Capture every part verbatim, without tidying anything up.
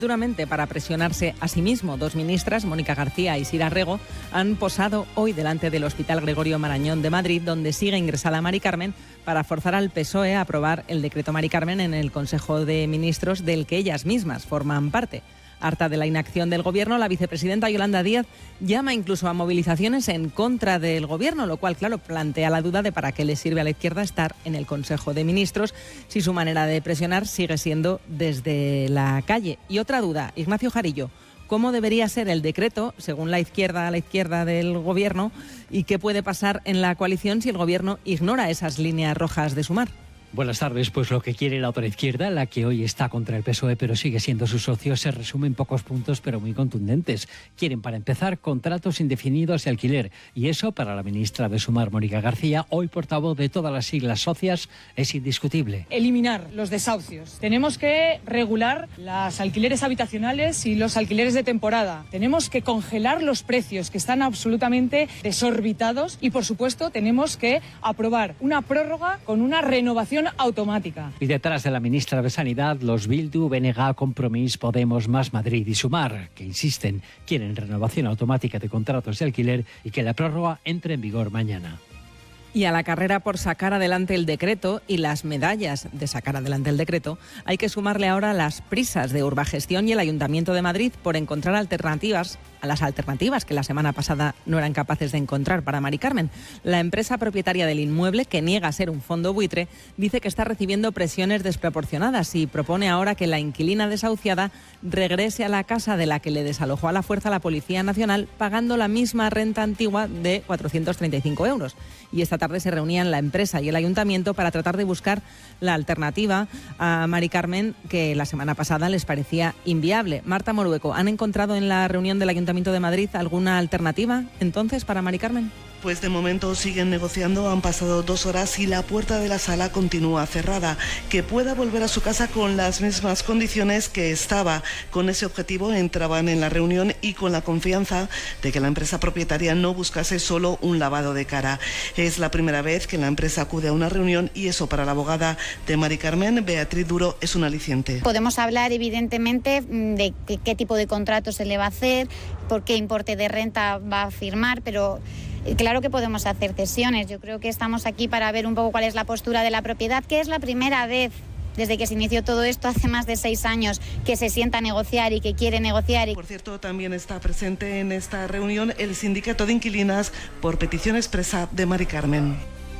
duramente para presionarse a sí mismo. Dos ministras, Mónica García y Sira Rego, han posado hoy delante del Hospital Gregorio Marañón de Madrid, donde sigue ingresada Mari Carmen, para forzar al P S O E a aprobar el decreto Mari Carmen en el Consejo de Ministros del que ellas mismas forman parte. Harta de la inacción del Gobierno, la vicepresidenta Yolanda Díaz llama incluso a movilizaciones en contra del Gobierno, lo cual, claro, plantea la duda de para qué le sirve a la izquierda estar en el Consejo de Ministros si su manera de presionar sigue siendo desde la calle. Y otra duda, Ignacio Jarillo, ¿cómo debería ser el decreto, según la izquierda, a la izquierda del Gobierno, y qué puede pasar en la coalición si el Gobierno ignora esas líneas rojas de Sumar? Buenas tardes. Pues lo que quiere la otra izquierda, la que hoy está contra el P S O E pero sigue siendo su socio, se resume en pocos puntos pero muy contundentes. Quieren, para empezar, contratos indefinidos de alquiler. Y eso, para la ministra de Sumar, Mónica García, hoy portavoz de todas las siglas socias, es indiscutible. Eliminar los desahucios. Tenemos que regular los alquileres habitacionales y los alquileres de temporada. Tenemos que congelar los precios que están absolutamente desorbitados y, por supuesto, tenemos que aprobar una prórroga con una renovación automática. Y detrás de la ministra de Sanidad, los Bildu, B N G, Compromís, Podemos, Más Madrid y Sumar, que insisten, quieren renovación automática de contratos de alquiler y que la prórroga entre en vigor mañana. Y a la carrera por sacar adelante el decreto y las medallas de sacar adelante el decreto, hay que sumarle ahora las prisas de Urbagestión y el Ayuntamiento de Madrid por encontrar alternativas a las alternativas que la semana pasada no eran capaces de encontrar para Mari Carmen. La empresa propietaria del inmueble, que niega ser un fondo buitre, dice que está recibiendo presiones desproporcionadas y propone ahora que la inquilina desahuciada regrese a la casa de la que le desalojó a la fuerza la Policía Nacional, pagando la misma renta antigua de cuatrocientos treinta y cinco euros. Y esta tarde se reunían la empresa y el ayuntamiento para tratar de buscar la alternativa a Mari Carmen, que la semana pasada les parecía inviable. Marta Morueco, ¿han encontrado en la reunión del Ayuntamiento de Madrid alguna alternativa entonces para Mari Carmen? Pues de momento siguen negociando, han pasado dos horas y la puerta de la sala continúa cerrada. Que pueda volver a su casa con las mismas condiciones que estaba. Con ese objetivo entraban en la reunión y con la confianza de que la empresa propietaria no buscase solo un lavado de cara. Es la primera vez que la empresa acude a una reunión y eso para la abogada de Mari Carmen, Beatriz Duro, es un aliciente. Podemos hablar evidentemente de qué, qué tipo de contrato se le va a hacer, por qué importe de renta va a firmar, pero claro que podemos hacer cesiones. Yo creo que estamos aquí para ver un poco cuál es la postura de la propiedad, que es la primera vez desde que se inició todo esto hace más de seis años que se sienta a negociar y que quiere negociar. Por cierto, también está presente en esta reunión el sindicato de inquilinas por petición expresa de Mari Carmen.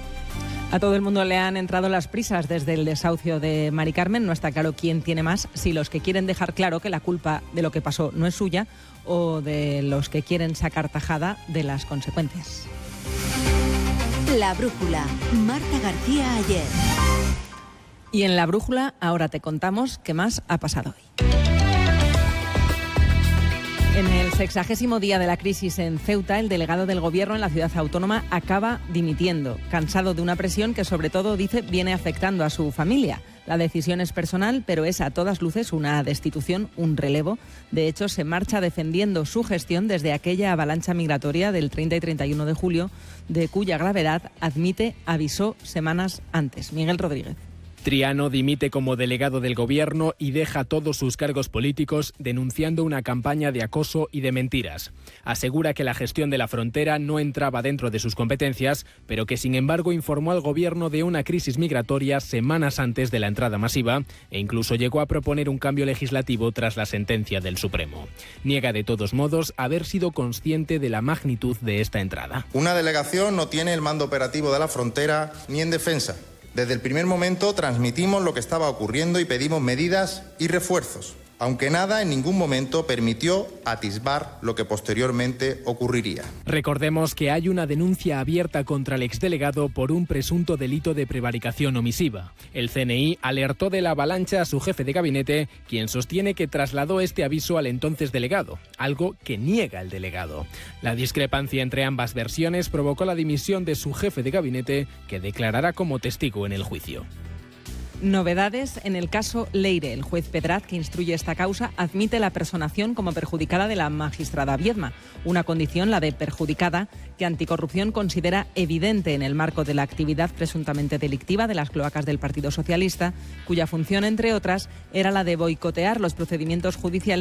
A todo el mundo le han entrado las prisas desde el desahucio de Mari Carmen. No está claro quién tiene más, si los que quieren dejar claro que la culpa de lo que pasó no es suya o de los que quieren sacar tajada de las consecuencias. La brújula, Marta García Ayer. Y en La Brújula ahora te contamos qué más ha pasado hoy. En el sexagésimo día de la crisis en Ceuta, el delegado del Gobierno en la ciudad autónoma acaba dimitiendo, cansado de una presión que sobre todo, dice, viene afectando a su familia. La decisión es personal, pero es a todas luces una destitución, un relevo. De hecho, se marcha defendiendo su gestión desde aquella avalancha migratoria del treinta y treinta y uno de julio, de cuya gravedad, admite, avisó semanas antes. Miguel Rodríguez. Triano dimite como delegado del Gobierno y deja todos sus cargos políticos denunciando una campaña de acoso y de mentiras. Asegura que la gestión de la frontera no entraba dentro de sus competencias, pero que sin embargo informó al Gobierno de una crisis migratoria semanas antes de la entrada masiva e incluso llegó a proponer un cambio legislativo tras la sentencia del Supremo. Niega de todos modos haber sido consciente de la magnitud de esta entrada. Una delegación no tiene el mando operativo de la frontera ni en defensa. Desde el primer momento transmitimos lo que estaba ocurriendo y pedimos medidas y refuerzos, aunque nada en ningún momento permitió atisbar lo que posteriormente ocurriría. Recordemos que hay una denuncia abierta contra el exdelegado por un presunto delito de prevaricación omisiva. El C N I alertó de la avalancha a su jefe de gabinete, quien sostiene que trasladó este aviso al entonces delegado, algo que niega el delegado. La discrepancia entre ambas versiones provocó la dimisión de su jefe de gabinete, que declarará como testigo en el juicio. Novedades en el caso Leire. El juez Pedraz, que instruye esta causa, admite la personación como perjudicada de la magistrada Viedma, una condición, la de perjudicada, que Anticorrupción considera evidente en el marco de la actividad presuntamente delictiva de las cloacas del Partido Socialista, cuya función, entre otras, era la de boicotear los procedimientos judiciales